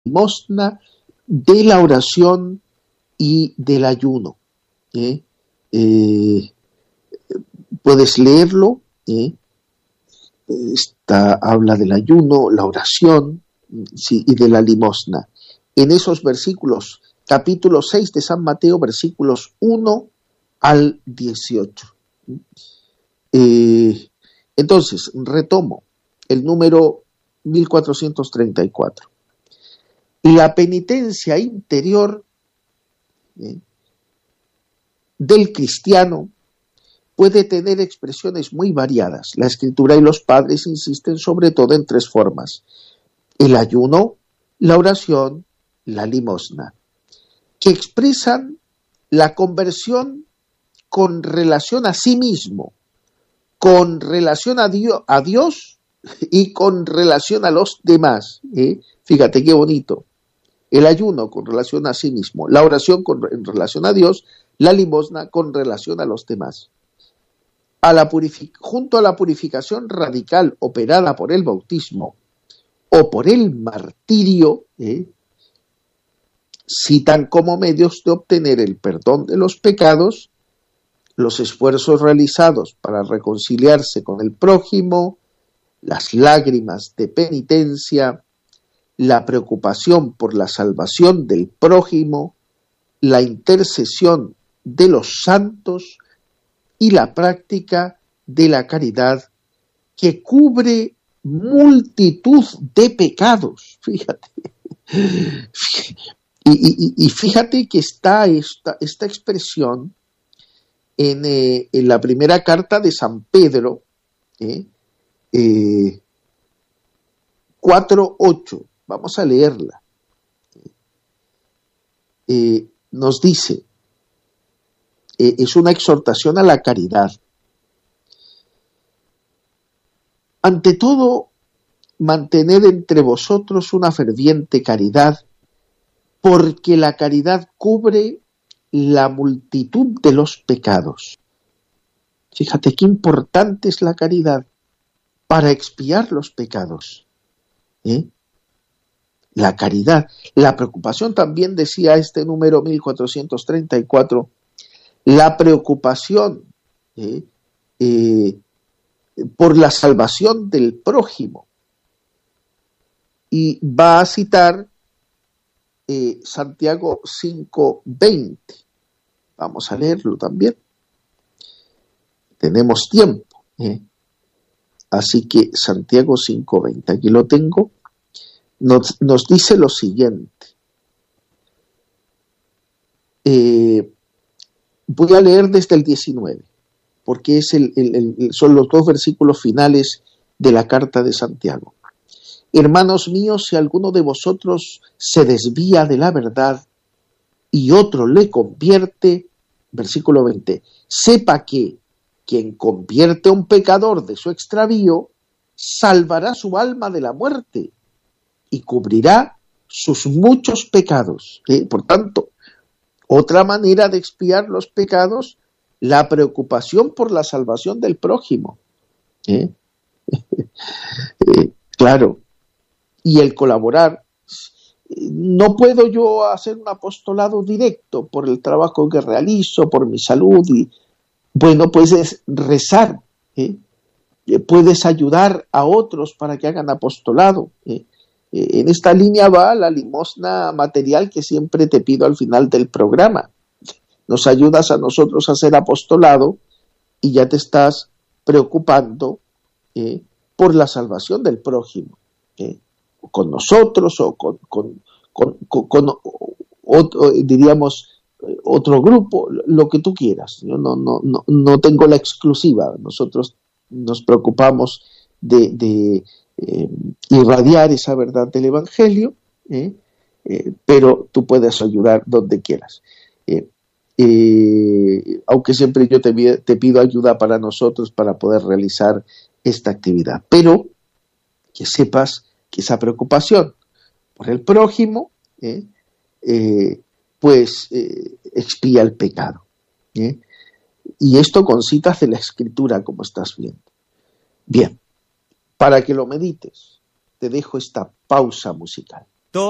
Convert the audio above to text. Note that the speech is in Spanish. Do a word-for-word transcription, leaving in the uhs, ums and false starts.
limosna, de la oración y del ayuno. ¿eh? Eh, puedes leerlo. ¿eh? Esta habla del ayuno, la oración, sí, y de la limosna. En esos versículos, capítulo seis de San Mateo, versículos uno al dieciocho. Eh, entonces, retomo el número mil cuatrocientos treinta y cuatro. La penitencia interior ¿eh? del cristiano puede tener expresiones muy variadas. La Escritura y los padres insisten sobre todo en tres formas: el ayuno, la oración, la limosna, que expresan la conversión con relación a sí mismo, con relación a Dios, a Dios y con relación a los demás. ¿eh? Fíjate qué bonito. El ayuno con relación a sí mismo, la oración con, en relación a Dios, la limosna con relación a los demás. A la purific- junto a la purificación radical operada por el bautismo o por el martirio, ¿eh? citan como medios de obtener el perdón de los pecados los esfuerzos realizados para reconciliarse con el prójimo, las lágrimas de penitencia, la preocupación por la salvación del prójimo, la intercesión de los santos y la práctica de la caridad, que cubre multitud de pecados. Fíjate. Y, y, y fíjate que está esta, esta expresión en, eh, en la primera carta de San Pedro, eh, eh, cuatro ocho. Vamos a leerla. Eh, nos dice, eh, es una exhortación a la caridad. Ante todo, mantened entre vosotros una ferviente caridad, porque la caridad cubre la multitud de los pecados. Fíjate qué importante es la caridad para expiar los pecados. ¿eh? La caridad, la preocupación, también decía este número mil cuatrocientos treinta y cuatro, la preocupación ¿eh? Eh, por la salvación del prójimo. Y va a citar eh, Santiago cinco veinte. Vamos a leerlo también. Tenemos tiempo. ¿eh? Así que Santiago cinco veinte, aquí lo tengo. Nos, nos dice lo siguiente. Eh, voy a leer desde el diecinueve, porque es el, el, el, son los dos versículos finales de la carta de Santiago. Hermanos míos, si alguno de vosotros se desvía de la verdad y otro le convierte, versículo veinte, sepa que quien convierte a un pecador de su extravío, salvará su alma de la muerte y cubrirá sus muchos pecados. ¿eh? Por tanto, otra manera de expiar los pecados, la preocupación por la salvación del prójimo. ¿eh? eh, claro, y el colaborar. No puedo yo hacer un apostolado directo por el trabajo que realizo, por mi salud. Y, bueno, puedes rezar, ¿eh? puedes ayudar a otros para que hagan apostolado. ¿eh? En esta línea va la limosna material que siempre te pido al final del programa. Nos ayudas a nosotros a hacer apostolado y ya te estás preocupando ¿eh? por la salvación del prójimo. ¿eh? Con nosotros o con, con, con, con, con otro, diríamos, otro grupo, lo que tú quieras. Yo no, no, no, no tengo la exclusiva. Nosotros nos preocupamos de, de eh, irradiar esa verdad del Evangelio, ¿eh? Eh, pero tú puedes ayudar donde quieras. Eh, eh, aunque siempre yo te, te pido ayuda para nosotros para poder realizar esta actividad. Pero que sepas que esa preocupación por el prójimo, ¿eh? Eh, pues eh, expía el pecado. ¿eh? Y esto con citas de la Escritura, como estás viendo. Bien, para que lo medites, te dejo esta pausa musical.